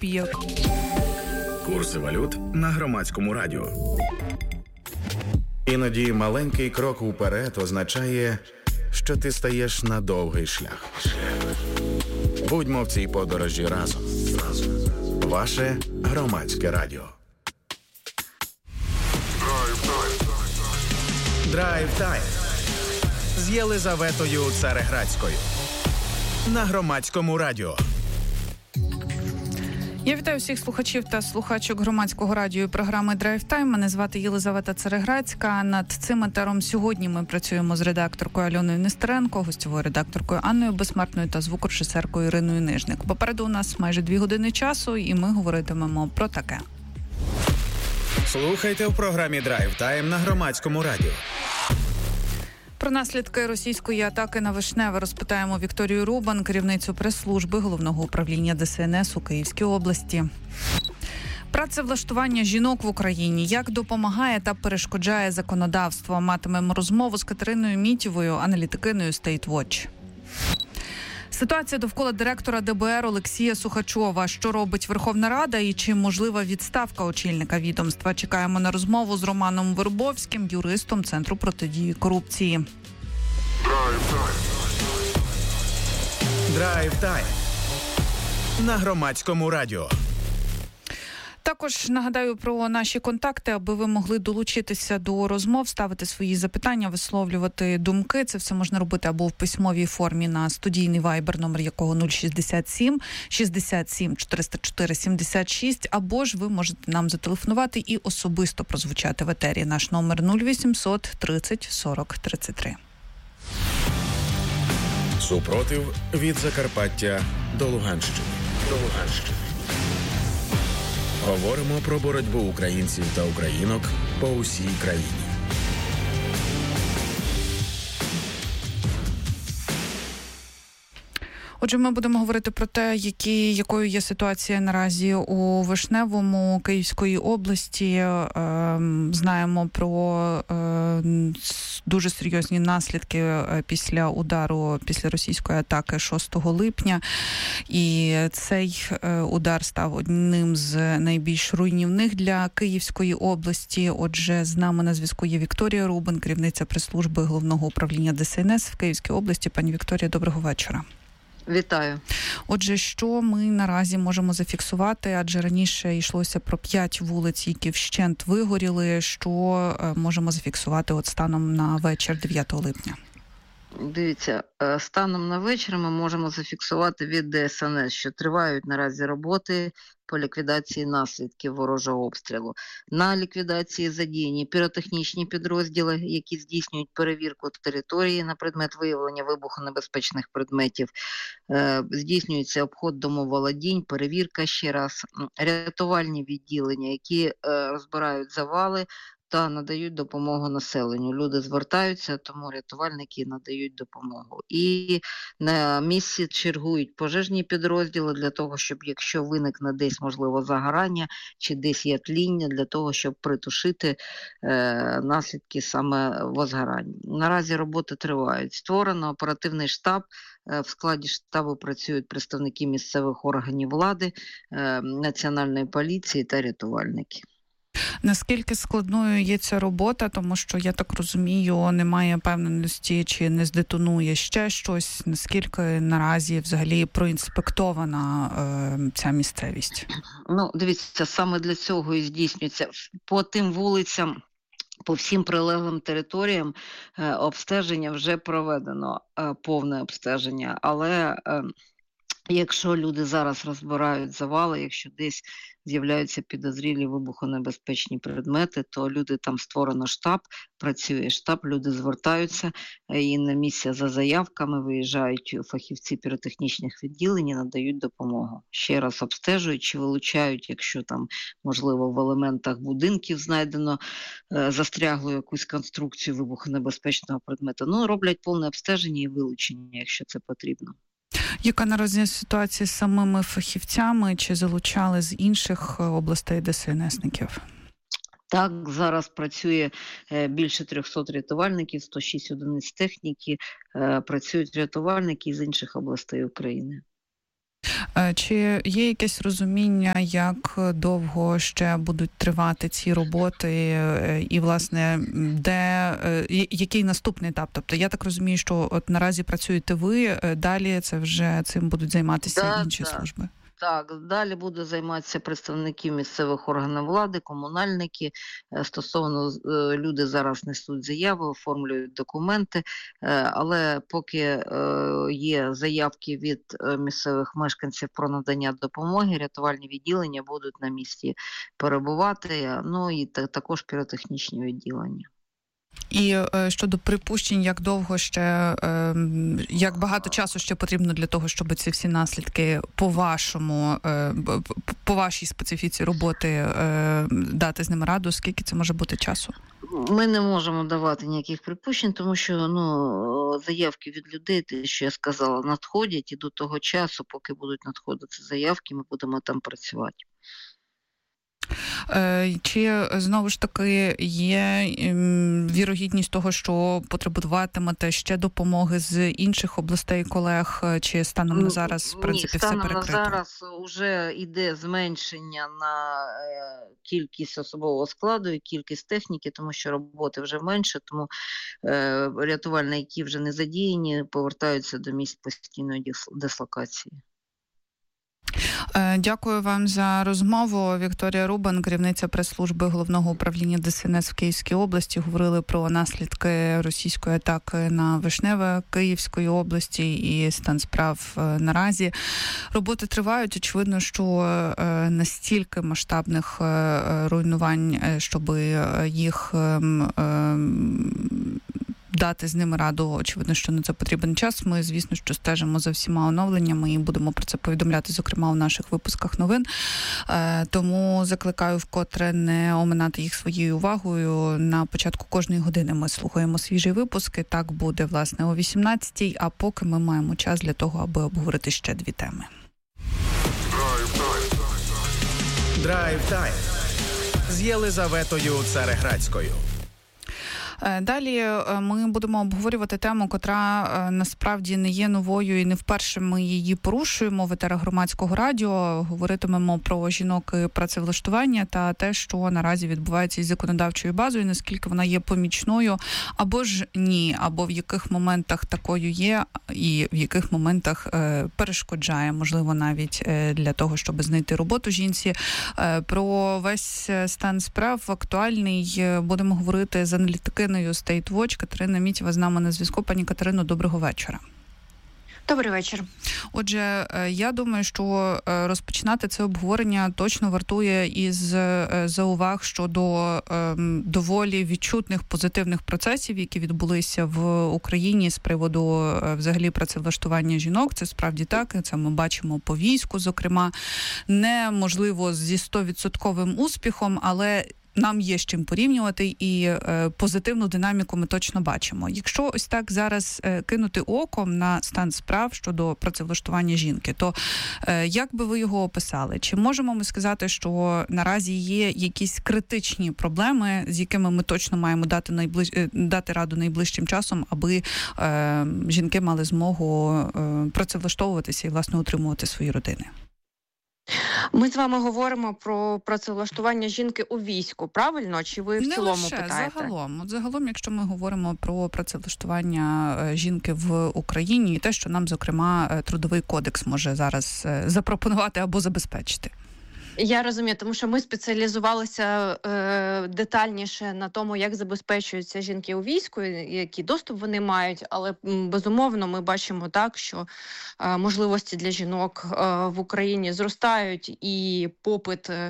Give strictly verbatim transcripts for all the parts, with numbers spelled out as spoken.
копійок. Курси валют на Громадському радіо. Іноді маленький крок уперед означає, що ти стаєш на довгий шлях. Будьмо в цій подорожі разом. Ваше Громадське радіо. Драйв Тайм з Єлизаветою Цареградською на Громадському радіо. Я вітаю всіх слухачів та слухачок Громадського радіо і програми «Драйв Тайм». Мене звати Єлизавета Цареградська. Над цим етером сьогодні ми працюємо з редакторкою Альоною Нестеренко, гостьовою редакторкою Анною Безсмертною та звукорежисеркою Іриною Нижник. Попереду у нас майже дві години часу, і ми говоритимемо про таке. Слухайте в програмі «Драйв Тайм» на Громадському радіо. Про наслідки російської атаки на Вишневе розпитаємо Вікторію Рубан, керівницю прес-служби Головного управління Де Ес Ен Ес у Київській області. Працевлаштування жінок в Україні. Як допомагає та перешкоджає законодавство? Матимемо розмову з Катериною Мітєвою, аналітикиною State Watch. Ситуація довкола директора Де Бе Ер Олексія Сухачова. Що робить Верховна Рада і чи можлива відставка очільника відомства? Чекаємо на розмову з Романом Вербовським, юристом Центру протидії корупції. Драйв Тайм на Громадському радіо. Також нагадаю про наші контакти, аби ви могли долучитися до розмов, ставити свої запитання, висловлювати думки. Це все можна робити або в письмовій формі на студійний вайбер, номер якого нуль шістдесят сім шістдесят сім чотириста чотири сімдесят шість, або ж ви можете нам зателефонувати і особисто прозвучати в етері. Наш номер нуль вісімсот тридцять сорок тридцять три. Супротив від Закарпаття до Луганщини. До Луганщини. Говоримо про боротьбу українців та українок по усій країні. Отже, ми будемо говорити про те, які, якою є ситуація наразі у Вишневому Київської області. Е, знаємо про е, дуже серйозні наслідки після удару, після російської атаки шостого липня. І цей е, удар став одним з найбільш руйнівних для Київської області. Отже, з нами на зв'язку є Вікторія Рубан, керівниця прес-служби Головного управління Де Ес Ен Ес в Київській області. Пані Вікторія, доброго вечора. Вітаю. Отже, що ми наразі можемо зафіксувати? Адже раніше йшлося про п'ять вулиць, які вщент вигоріли. Що можемо зафіксувати от станом на вечір дев'ятого липня? Дивіться, станом на вечір ми можемо зафіксувати від Де Ес Ен Ес, що тривають наразі роботи по ліквідації наслідків ворожого обстрілу. На ліквідації задіяні піротехнічні підрозділи, які здійснюють перевірку території на предмет виявлення вибухонебезпечних предметів. Е, здійснюється обход домоволодінь, перевірка ще раз, рятувальні відділення, які е, розбирають завали та надають допомогу населенню. Люди звертаються, тому рятувальники надають допомогу. І на місці чергують пожежні підрозділи для того, щоб якщо виникне десь, можливо, загорання чи десь є тління, для того, щоб притушити е, наслідки саме возгорань. Наразі роботи тривають. Створено оперативний штаб. В складі штабу працюють представники місцевих органів влади, е, національної поліції та рятувальники. Наскільки складною є ця робота, тому що, я так розумію, немає певності, чи не здетонує ще щось, наскільки наразі взагалі проінспектована е, ця місцевість? Ну, дивіться, саме для цього і здійснюється по тим вулицям, по всім прилеглим територіям е, обстеження вже проведено, е, повне обстеження, але е, якщо люди зараз розбирають завали, якщо десь з'являються підозрілі вибухонебезпечні предмети, то люди, там створено штаб, працює штаб, люди звертаються і на місце за заявками виїжджають фахівці піротехнічних відділень і надають допомогу. Ще раз обстежують чи вилучають, якщо там, можливо, в елементах будинків знайдено е, застряглу якусь конструкцію вибухонебезпечного предмету. Ну, роблять повне обстеження і вилучення, якщо це потрібно. Яка наразі ситуація з самими фахівцями? Чи залучали з інших областей Де Ес Ен Есників? Так, зараз працює більше трьохсот рятувальників, сто шість одиниць техніки, працюють рятувальники з інших областей України. Чи є якесь розуміння, як довго ще будуть тривати ці роботи і, власне, де, який наступний етап? Тобто, я так розумію, що от наразі працюєте ви, далі це вже цим будуть займатися Да, інші да. служби? Так, далі будуть займатися представники місцевих органів влади, комунальники. Е, Стосовно е, люди зараз несуть заяви, оформлюють документи, е, але поки е, є заявки від е, місцевих мешканців про надання допомоги, рятувальні відділення будуть на місці перебувати, ну і та- також піротехнічні відділення. І е, щодо припущень, як довго ще, е, як багато часу ще потрібно для того, щоб ці всі наслідки по вашому, е, б- п- по вашій специфіці роботи е, дати з ними раду, скільки це може бути часу? Ми не можемо давати ніяких припущень, тому що ну, заявки від людей, те, що я сказала, надходять, і до того часу, поки будуть надходити заявки, ми будемо там працювати. Е, Чи знову ж таки є ем, вірогідність того, що потребуватимете ще допомоги з інших областей колег, е, чи станом на зараз, в принципі, Ні, все станом на перекрито? зараз вже йде зменшення на е, кількість особового складу і кількість техніки, тому що роботи вже менше, тому е, рятувальники вже не задіяні, повертаються до місць постійної дис- дислокації. Е, Дякую вам за розмову. Вікторія Рубан, керівниця прес-служби Головного управління ДСНС в Київській області. Говорили про наслідки російської атаки на Вишневе Київської області і стан справ е, наразі. Роботи тривають. Очевидно, що е, настільки масштабних е, е, руйнувань, е, щоб їх ем, ем, дати з ними раду, очевидно, що на це потрібен час. Ми, звісно, що стежимо за всіма оновленнями і будемо про це повідомляти, зокрема, у наших випусках новин. Е, Тому закликаю вкотре не оминати їх своєю увагою. На початку кожної години ми слухаємо свіжі випуски. Так буде, власне, о вісімнадцятій, а поки ми маємо час для того, аби обговорити ще дві теми. Драйв Тайм з Єлизаветою Цареградською. Е, Далі е, ми будемо обговорювати тему, котра е, насправді не є новою і не вперше ми її порушуємо в етерах Громадського радіо. Говоритимемо про жінок і працевлаштування та те, що наразі відбувається із законодавчою базою, наскільки вона є помічною, або ж ні, або в яких моментах такою є і в яких моментах е, перешкоджає, можливо, навіть е, для того, щоб знайти роботу жінці. Е, Про весь стан справ актуальний е, будемо говорити з аналітикиною State Watch. Катерина Мітєва з нами на зв'язку. Пані Катерино, доброго вечора. Добрий вечір. Отже, я думаю, що розпочинати це обговорення точно вартує із зауваг щодо доволі відчутних позитивних процесів, які відбулися в Україні з приводу взагалі працевлаштування жінок. Це справді так, це ми бачимо по війську, зокрема, неможливо зі стовідсотковим успіхом, але нам є з чим порівнювати, і е, позитивну динаміку ми точно бачимо. Якщо ось так зараз е, кинути оком на стан справ щодо працевлаштування жінки, то е, як би ви його описали? Чи можемо ми сказати, що наразі є якісь критичні проблеми, з якими ми точно маємо дати, найближ... дати раду найближчим часом, аби е, жінки мали змогу е, працевлаштовуватися і, власне, утримувати свої родини? Ми з вами говоримо про працевлаштування жінки у війську, правильно? Чи ви в Не цілому лише, питаєте? загалом. От загалом, якщо ми говоримо про працевлаштування жінки в Україні і те, що нам, зокрема, Трудовий кодекс може зараз запропонувати або забезпечити. Я розумію, тому що ми спеціалізувалися е, детальніше на тому, як забезпечуються жінки у війську, який доступ вони мають, але м, безумовно ми бачимо так, що е, можливості для жінок е, в Україні зростають, і попит е,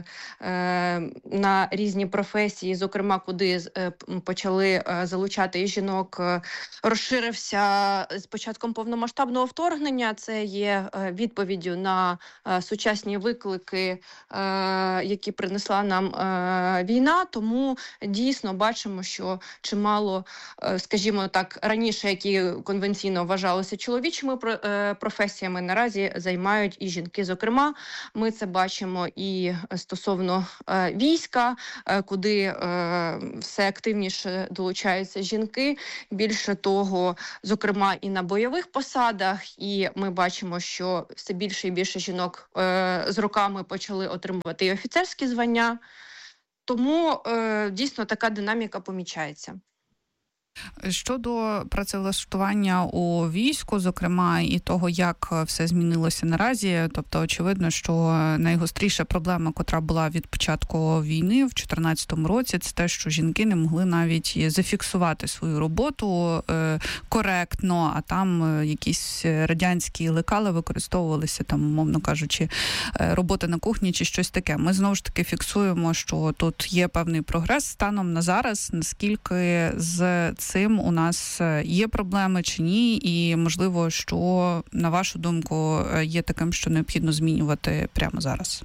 на різні професії, зокрема, куди е, почали е, залучати і жінок, е, розширився з початком повномасштабного вторгнення. Це є е, відповіддю на е, сучасні виклики які принесла нам війна. Тому дійсно бачимо, що чимало, скажімо так, раніше, які конвенційно вважалися чоловічими професіями, наразі займають і жінки. Зокрема, ми це бачимо і стосовно війська, куди все активніше долучаються жінки. Більше того, зокрема, і на бойових посадах, і ми бачимо, що все більше і більше жінок е, з роками почали отримувати і офіцерські звання. Тому е, дійсно така динаміка помічається. Щодо працевлаштування у війську, зокрема, і того, як все змінилося наразі, тобто очевидно, що найгостріша проблема, котра була від початку війни в дві тисячі чотирнадцятому році, це те, що жінки не могли навіть зафіксувати свою роботу е, коректно, а там якісь радянські лекали використовувалися, там, умовно кажучи, робота на кухні чи щось таке. Ми знову ж таки фіксуємо, що тут є певний прогрес станом на зараз, наскільки з цим у нас є проблеми чи ні, і, можливо, що, на вашу думку, є таким, що необхідно змінювати прямо зараз?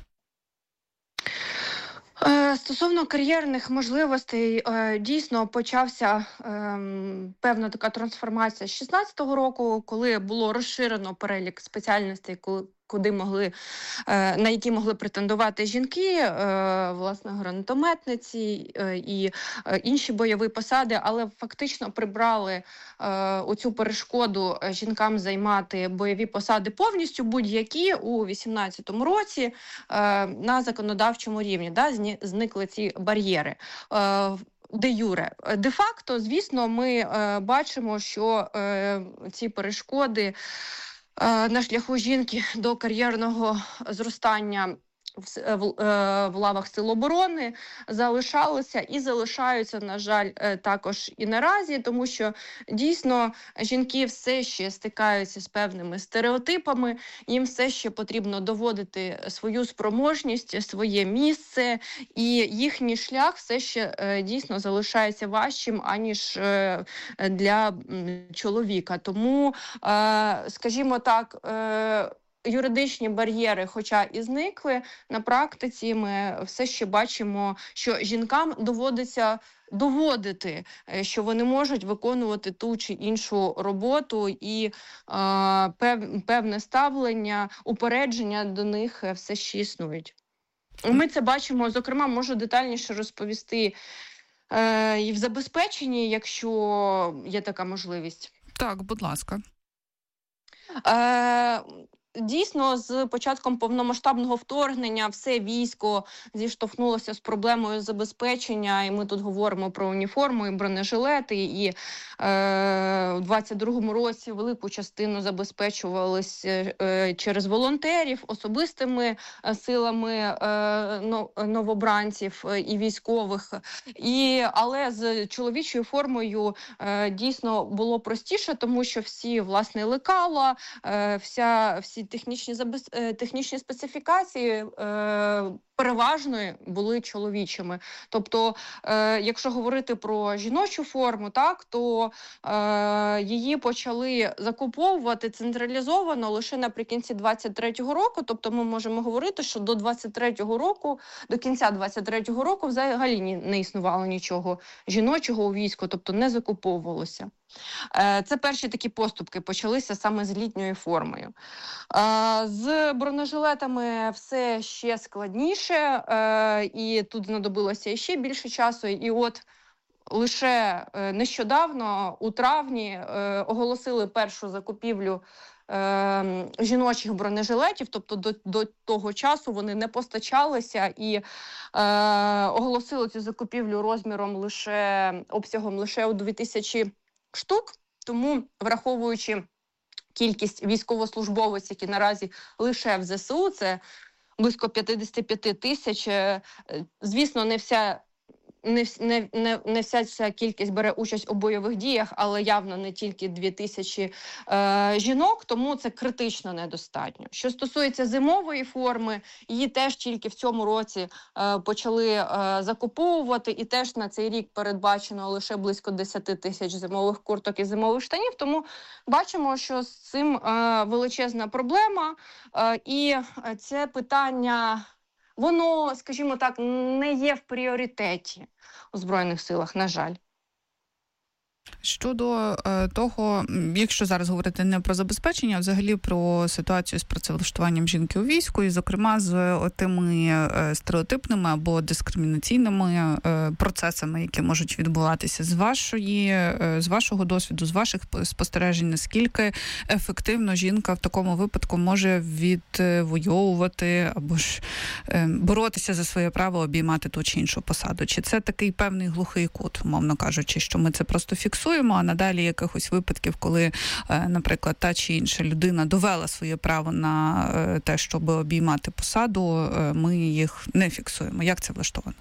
Стосовно кар'єрних можливостей, дійсно почався певна така трансформація з шістнадцятого року, коли було розширено перелік спеціальностей, куди могли, на які могли претендувати жінки, власне, гранатометниці і інші бойові посади, але фактично прибрали оцю перешкоду жінкам займати бойові посади повністю будь-які у вісімнадцятому році на законодавчому рівні, да, зникли ці бар'єри. Де юре. Де-факто, звісно, ми бачимо, що ці перешкоди на шляху жінки до кар'єрного зростання в, в, в лавах Сил оборони залишалися і залишаються, на жаль, також і наразі, тому що дійсно жінки все ще стикаються з певними стереотипами, їм все ще потрібно доводити свою спроможність, своє місце, і їхній шлях все ще дійсно залишається важчим, аніж для чоловіка. Тому, скажімо так, юридичні бар'єри, хоча і зникли, на практиці ми все ще бачимо, що жінкам доводиться доводити, що вони можуть виконувати ту чи іншу роботу, і е, пев, певне ставлення, упередження до них все ще існують. Ми це бачимо, зокрема, можу детальніше розповісти е, і в забезпеченні, якщо є така можливість. Так, будь ласка. Е, Дійсно, з початком повномасштабного вторгнення все військо зіштовхнулося з проблемою забезпечення, і ми тут говоримо про уніформу і бронежилети, і е, у двадцять другому році велику частину забезпечувалися е, через волонтерів, особистими силами е, новобранців і військових. І, але з чоловічою формою е, дійсно було простіше, тому що всі, власне, лекала, е, вся, всі технічні, забез... технічні специфікації е... переважно були чоловічими. Тобто, е... якщо говорити про жіночу форму, так, то е... її почали закуповувати централізовано лише наприкінці двадцять третього року. Тобто ми можемо говорити, що до двадцять третього року, до кінця двадцять третього року взагалі не існувало нічого жіночого у війську, тобто не закуповувалося. Це перші такі поступки почалися саме з літньою формою. З бронежилетами все ще складніше, і тут знадобилося ще більше часу. І от лише нещодавно, у травні, оголосили першу закупівлю жіночих бронежилетів, тобто до, до того часу вони не постачалися, і е, оголосили цю закупівлю розміром лише, обсягом лише у дві тисячі штук, тому, враховуючи кількість військовослужбовців, які наразі лише в ЗСУ, це близько п'ятдесят п'ять тисяч, звісно, не вся Не, не, не, не вся ця кількість бере участь у бойових діях, але явно не тільки дві тисячі е, жінок, тому це критично недостатньо. Що стосується зимової форми, її теж тільки в цьому році е, почали е, закуповувати, і теж на цей рік передбачено лише близько десять тисяч зимових курток і зимових штанів, тому бачимо, що з цим е, величезна проблема, е, і це питання воно, скажімо так, не є в пріоритеті у Збройних силах, на жаль. Щодо е, того, якщо зараз говорити не про забезпечення, а взагалі про ситуацію з працевлаштуванням жінки у війську, і, зокрема, з тими е, стереотипними або дискримінаційними е, процесами, які можуть відбуватися з вашої, е, з вашого досвіду, з ваших спостережень, наскільки ефективно жінка в такому випадку може відвоювати або ж е, боротися за своє право обіймати ту чи іншу посаду? Чи це такий певний глухий кут, умовно кажучи, що ми це просто фіксуємо, а надалі якихось випадків, коли, наприклад, та чи інша людина довела своє право на те, щоб обіймати посаду, ми їх не фіксуємо. Як це влаштовано?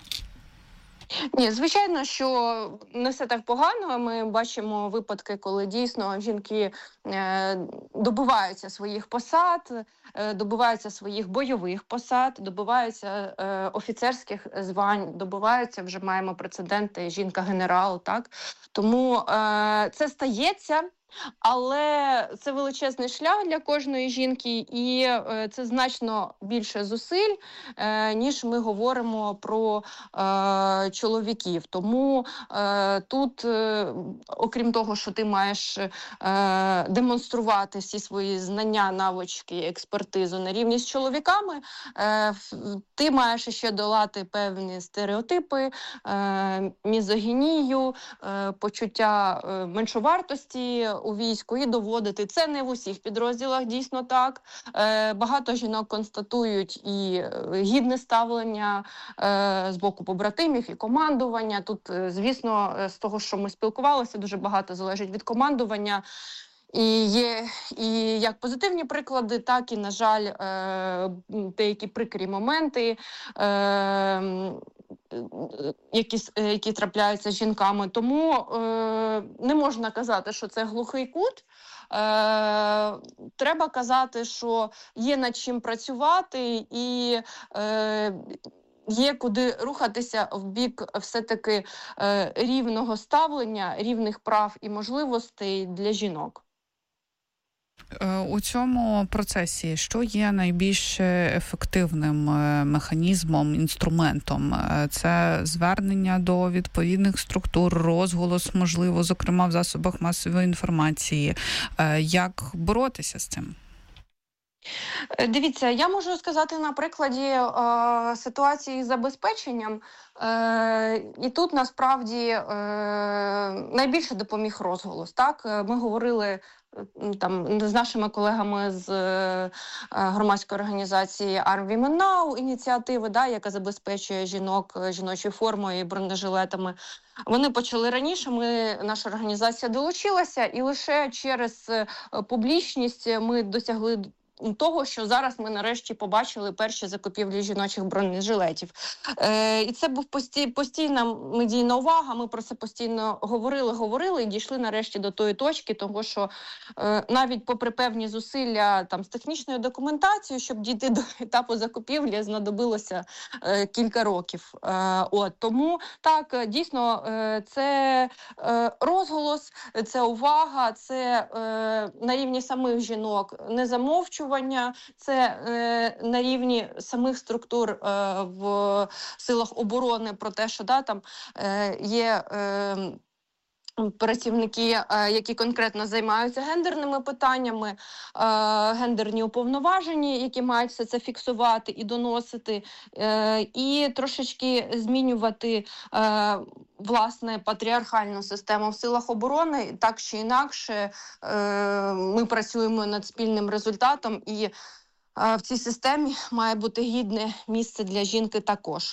Ні, звичайно, що не все так погано. Ми бачимо випадки, коли дійсно жінки е, добиваються своїх посад, е, добиваються своїх бойових посад, добиваються е, офіцерських звань, добиваються, вже маємо прецеденти, жінка-генерал, так? Тому е, це стається. Але це величезний шлях для кожної жінки, і е, це значно більше зусиль, е, ніж ми говоримо про е, чоловіків. Тому е, тут, е, окрім того, що ти маєш е, демонструвати всі свої знання, навички, експертизу на рівні з чоловіками, е, ти маєш ще долати певні стереотипи, е, мізогінію, е, почуття е, меншовартості у війську і доводити. Це не в усіх підрозділах, дійсно так. Е, багато жінок констатують і гідне ставлення е, з боку побратимів і командування. Тут, е, звісно, з того, що ми спілкувалися, дуже багато залежить від командування. І є і як позитивні приклади, так і, на жаль, е, деякі прикрі моменти, е, які, які трапляються з жінками. Тому е, не можна казати, що це глухий кут. Е, треба казати, що є над чим працювати і е, є куди рухатися в бік все-таки е, рівного ставлення, рівних прав і можливостей для жінок. У цьому процесі що є найбільш ефективним механізмом, інструментом? Це звернення до відповідних структур, розголос, можливо, зокрема в засобах масової інформації. Як боротися з цим? Дивіться, я можу сказати на прикладі е, ситуації з забезпеченням. Е, і тут, насправді, е, найбільше допоміг розголос. Так? Ми говорили там з нашими колегами з е, громадської організації Arm Women Now, ініціативи, да, яка забезпечує жінок жіночою формою і бронежилетами. Вони почали раніше, ми, наша організація долучилася, і лише через публічність ми досягли того, що зараз ми нарешті побачили перші закупівлі жіночих бронежилетів. Е, і це був постій, постійна медійна увага, ми про це постійно говорили, говорили і дійшли нарешті до тої точки, того, що е, навіть попри певні зусилля там, з технічною документацією, щоб дійти до етапу закупівлі, знадобилося е, кілька років. Е, от, тому так, дійсно, е, це е, розголос, це увага, це е, на рівні самих жінок не замовчування, це е, на рівні самих структур е, в силах оборони про те, що да, там е, є е, працівники, е, які конкретно займаються гендерними питаннями, е, гендерні уповноважені, які мають все це фіксувати і доносити, е, і трошечки змінювати е, власне патріархальну систему в силах оборони. Так чи інакше е, ми працюємо над спільним результатом, і е, в цій системі має бути гідне місце для жінки також.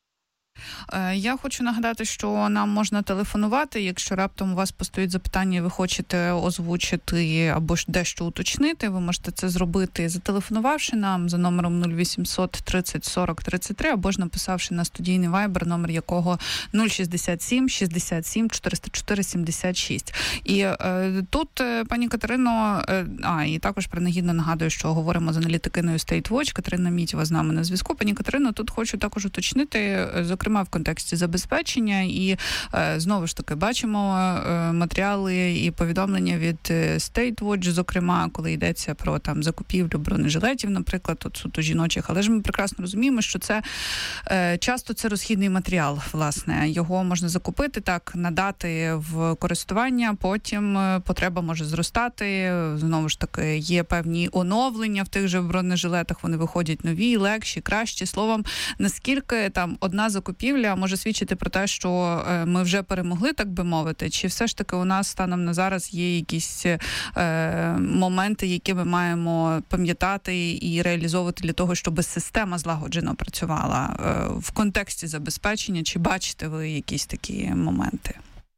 Я хочу нагадати, що нам можна телефонувати, якщо раптом у вас постають запитання і ви хочете озвучити або ж дещо уточнити, ви можете це зробити, зателефонувавши нам за номером нуль вісімсот тридцять сорок тридцять три або ж написавши на студійний вайбер, номер якого нуль шістдесят сім шістдесят сім чотириста чотири сімдесят шість. І е, тут, пані Катерино, е, а, і також принагідно нагадую, що говоримо з аналітикиною State Watch, Катерина Мітєва з нами на зв'язку. Пані Катерино, тут хочу також уточнити, зокрема, зокрема в контексті забезпечення. І знову ж таки бачимо матеріали і повідомлення від State Watch, зокрема, коли йдеться про там закупівлю бронежилетів, наприклад, от суто жіночих. Але ж ми прекрасно розуміємо, що це часто це розхідний матеріал, власне. Його можна закупити, так, надати в користування, потім потреба може зростати. Знову ж таки, є певні оновлення в тих же бронежилетах, вони виходять нові, легші, кращі. Словом, наскільки там одна закупівля може свідчити про те, що ми вже перемогли, так би мовити, чи все ж таки у нас станом на зараз є якісь е, моменти, які ми маємо пам'ятати і реалізовувати для того, щоб система злагоджено працювала е, в контексті забезпечення, чи бачите ви якісь такі моменти?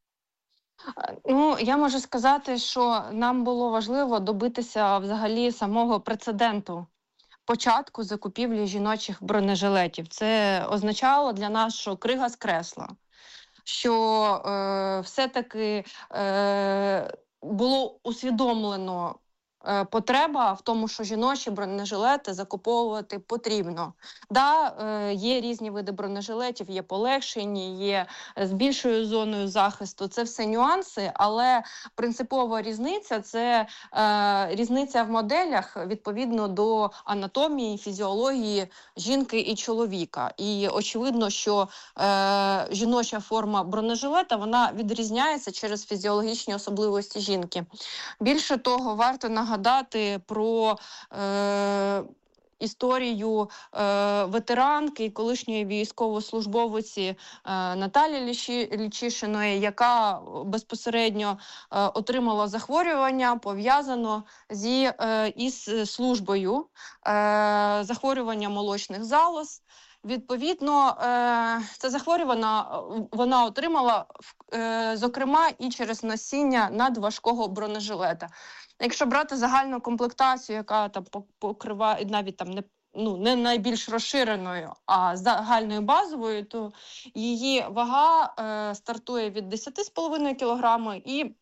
Ну, я можу сказати, що нам було важливо добитися взагалі самого прецеденту початку закупівлі жіночих бронежилетів. Це означало для нас, що крига з кресла, що е, все-таки е, було усвідомлено е, потреба в тому, що жіночі бронежилети закуповувати потрібно. Да, е, є різні види бронежилетів, є полегшені, є з більшою зоною захисту. Це все нюанси, але принципова різниця – це е, різниця в моделях відповідно до анатомії, фізіології жінки і чоловіка. І очевидно, що е, жіноча форма бронежилета, вона відрізняється через фізіологічні особливості жінки. Більше того, варто нагадати про е, історію е, ветеранки і колишньої військовослужбовиці е, Наталі Лічі, Лічишиної, яка безпосередньо е, отримала захворювання, пов'язано зі, е, із службою, е, захворювання молочних залоз. Відповідно, це захворювання вона отримала, зокрема, і через носіння надважкого бронежилета. Якщо брати загальну комплектацію, яка там покриває навіть там не, ну, не найбільш розширеною, а загальною базовою, то її вага е, стартує від десять цілих п'ять десятих кілограми і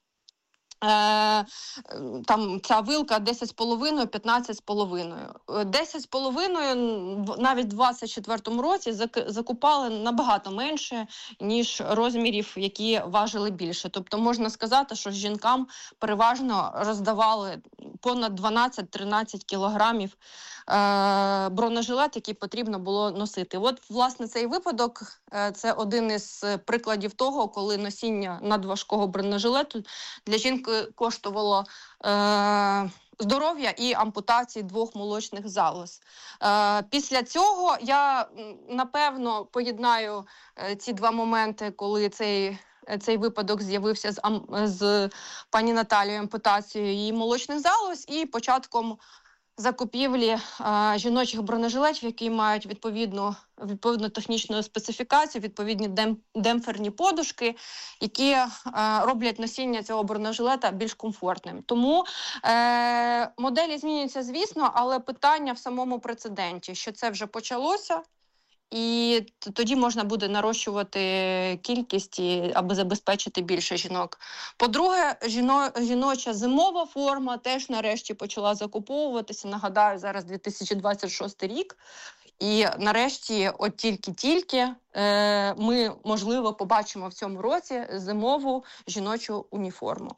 Е, там ця вилка десять цілих п'ять десятих - п'ятнадцять цілих п'ять десятих. десять цілих п'ять десятих навіть в двадцять четвертому році закупали набагато менше, ніж розмірів, які важили більше. Тобто можна сказати, що жінкам переважно роздавали понад дванадцять-тринадцять кілограмів е, бронежилет, який потрібно було носити. От, власне, цей випадок е, – це один із прикладів того, коли носіння надважкого бронежилету для жінки коштувало е, здоров'я і ампутації двох молочних залоз. Е, після цього я, напевно, поєднаю е, ці два моменти, коли цей Цей випадок з'явився з, з пані Наталією, ампутацією її молочних залоз і початком закупівлі а, жіночих бронежилетів, які мають відповідну, відповідну технічну специфікацію, відповідні дем, демпферні подушки, які а, роблять носіння цього бронежилета більш комфортним. Тому е, моделі змінюються, звісно, але питання в самому прецеденті, що це вже почалося, і тоді можна буде нарощувати кількість, аби забезпечити більше жінок. По-друге, жіно, жіноча зимова форма теж нарешті почала закуповуватися. Нагадаю, зараз дві тисячі двадцять шостий рік. І нарешті, от тільки-тільки, е, ми, можливо, побачимо в цьому році зимову жіночу уніформу.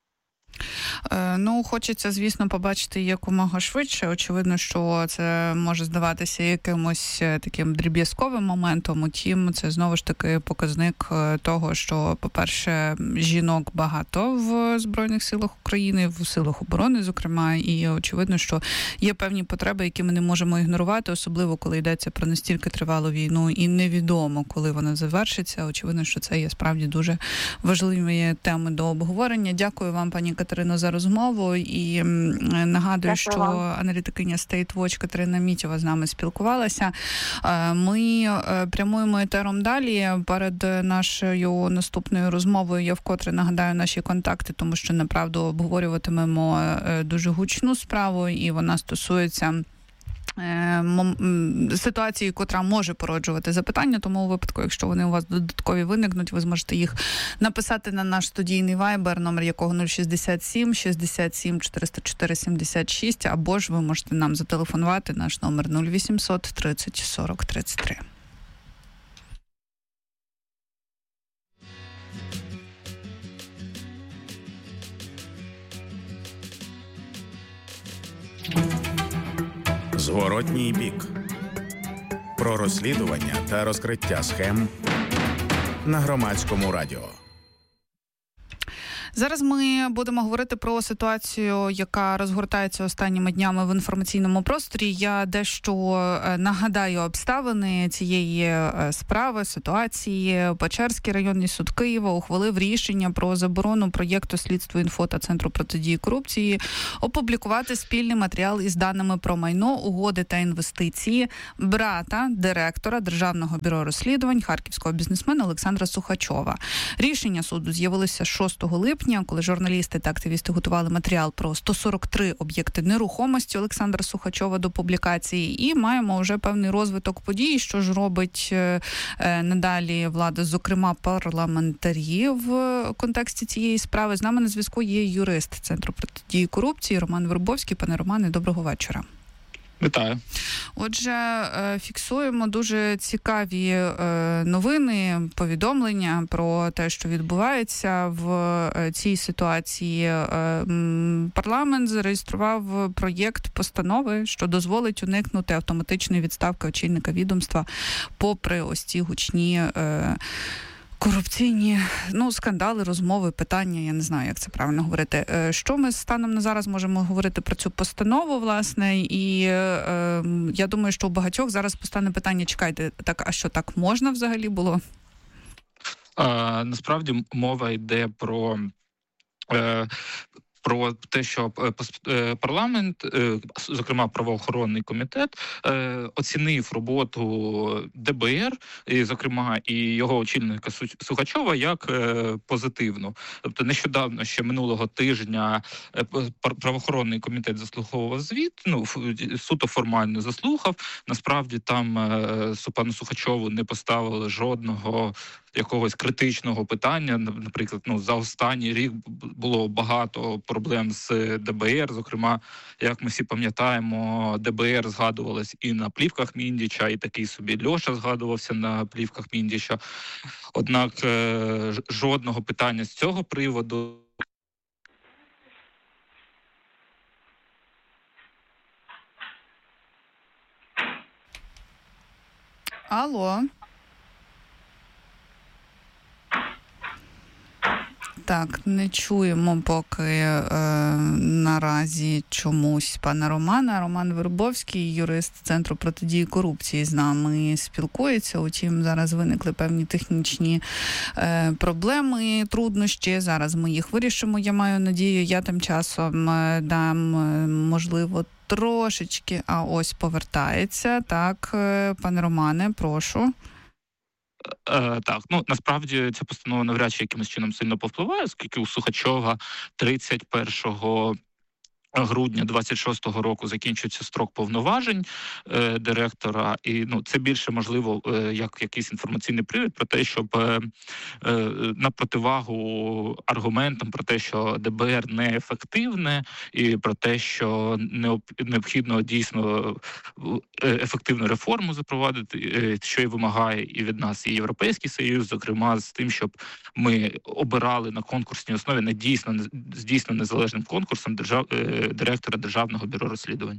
Ну, хочеться, звісно, побачити якомога швидше. Очевидно, що це може здаватися якимось таким дріб'язковим моментом. Утім, це знову ж таки показник того, що, по-перше, жінок багато в Збройних силах України, в силах оборони, зокрема, і очевидно, що є певні потреби, які ми не можемо ігнорувати, особливо коли йдеться про настільки тривалу війну і невідомо, коли вона завершиться. Очевидно, що це є справді дуже важливі теми до обговорення. Дякую вам, пані Катерино, за розмову, і нагадую, Дякую що вам. Аналітикиня State Watch Катерина Мітєва з нами спілкувалася. Ми прямуємо етером далі. Перед нашою наступною розмовою я вкотре нагадаю наші контакти, тому що, направду, обговорюватимемо дуже гучну справу, і вона стосується ситуації, котра може породжувати запитання, тому у випадку, якщо вони у вас додаткові виникнуть, ви зможете їх написати на наш студійний вайбер, номер якого нуль шістдесят сім шістдесят сім чотириста чотири сімдесят шість, або ж ви можете нам зателефонувати, наш номер нуль вісімсот тридцять сорок тридцять три. Зворотній бік. Про розслідування та розкриття схем на Громадському радіо. Зараз ми будемо говорити про ситуацію, яка розгортається останніми днями в інформаційному просторі. Я дещо нагадаю обставини цієї справи, ситуації. Печерський районний суд Києва ухвалив рішення про заборону проєкту «Слідство інфо» та Центру протидії корупції опублікувати спільний матеріал із даними про майно, угоди та інвестиції брата директора Державного бюро розслідувань харківського бізнесмена Олександра Сухачова. Рішення суду з'явилося шостого липня, коли журналісти та активісти готували матеріал про сто сорок три об'єкти нерухомості Олександра Сухачова до публікації, і маємо вже певний розвиток подій, що ж робить е, е, надалі влада, зокрема парламентарі в контексті цієї справи. З нами на зв'язку є юрист Центру протидії корупції Роман Вербовський. Пане Романе, доброго вечора. Вітаю. Отже, фіксуємо дуже цікаві новини, повідомлення про те, що відбувається в цій ситуації. Парламент зареєстрував проєкт постанови, що дозволить уникнути автоматичної відставки очільника відомства попри ось ці гучні корупційні, ну, скандали, розмови, питання, я не знаю, як це правильно говорити. Що ми станом на зараз можемо говорити про цю постанову, власне, і е, я думаю, що у багатьох зараз постане питання, чекайте, так, а що, так можна взагалі було? А, насправді мова йде про... Е, про те, що парламент, зокрема правоохоронний комітет, оцінив роботу ДБР, і, зокрема, і його очільника Сухачова як позитивну. Тобто нещодавно, ще минулого тижня, правоохоронний комітет заслуховував звіт, ну, суто формально заслухав. Насправді там пану Сухачову не поставили жодного якогось критичного питання. Наприклад, ну, за останній рік було багато проблем з ДБР. Зокрема, як ми всі пам'ятаємо, ДБР згадувалось і на плівках Міндіча, і такий собі Льоша згадувався на плівках Міндіча. Однак жодного питання з цього приводу. Алло. Так, не чуємо поки е, наразі чомусь пана Романа. Роман Вербовський, юрист Центру протидії корупції, з нами спілкується. Утім, зараз виникли певні технічні е, проблеми, труднощі. Зараз ми їх вирішимо, я маю надію. Я тим часом е, дам, е, можливо, трошечки, а ось повертається. Так, е, пане Романе, прошу. Е, так, ну, насправді ця постанова навряд чи якимось чином сильно повпливає, оскільки у Сухачова тридцять першого грудня двадцять шостого року закінчується строк повноважень е, директора, і, ну, це більше, можливо, е, як якийсь інформаційний привід про те, щоб е, е, на противагу аргументам про те, що ДБР неефективне, і про те, що необхідно дійсно ефективну реформу запровадити, е, що і вимагає і від нас, і Європейський Союз, зокрема з тим, щоб ми обирали на конкурсній основі на дійсно, з дійсно незалежним конкурсом держав, е, директора Державного бюро розслідувань.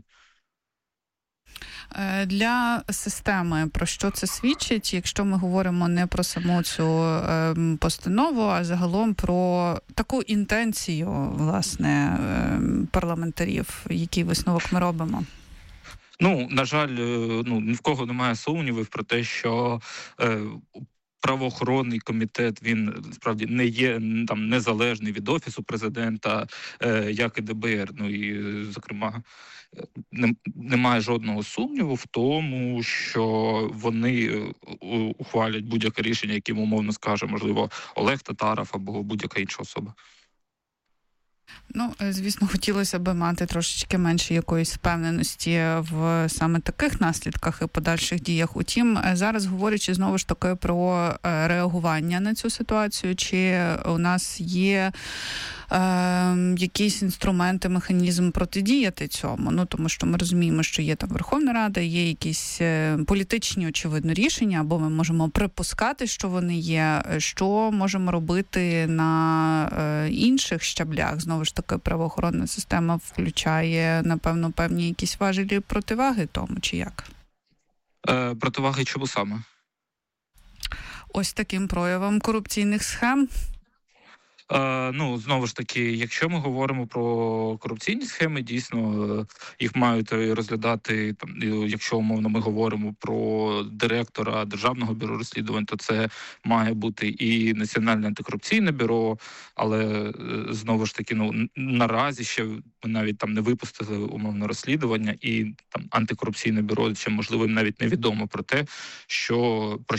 Для системи про що це свідчить, якщо ми говоримо не про саму цю постанову, а загалом про таку інтенцію, власне, парламентарів? Який висновок ми робимо? Ну, на жаль, ну, ні в кого немає сумнівів про те, що е, правоохоронний комітет, він, справді, не є там незалежний від Офісу Президента, е, як і ДБР. Ну і, зокрема, не, немає жодного сумніву в тому, що вони ухвалять будь-яке рішення, яким умовно скаже, можливо, Олег Татаров або будь-яка інша особа. Ну, звісно, хотілося б мати трошечки менше якоїсь впевненості в саме таких наслідках і подальших діях. Утім, зараз говорячи знову ж таки про реагування на цю ситуацію, чи у нас є е, якісь інструменти, механізм протидіяти цьому. Ну, тому що ми розуміємо, що є там Верховна Рада, є якісь політичні, очевидно, рішення, або ми можемо припускати, що вони є. Що можемо робити на е, інших щаблях? Знову ж таки, правоохоронна система включає, напевно, певні якісь важелі противаги тому, чи як? Е, противаги чому саме? Ось таким проявом корупційних схем? Е, ну, знову ж таки, якщо ми говоримо про корупційні схеми, дійсно, їх мають розглядати, там, якщо, умовно, ми говоримо про директора Державного бюро розслідувань, то це має бути і Національне антикорупційне бюро, але, знову ж таки, ну, наразі ще ми навіть там не випустили, умовно, розслідування, і там антикорупційне бюро, ще, можливо, навіть невідомо про те, що, про